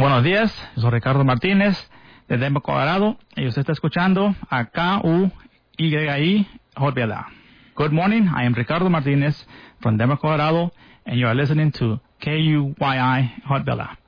buenos días. Soy Ricardo Martínez de Denver, Colorado, y usted está escuchando a KUYI Hot Vela. Good morning. I am Ricardo Martínez from Denver, Colorado, and you are listening to KUYI Hot Vela.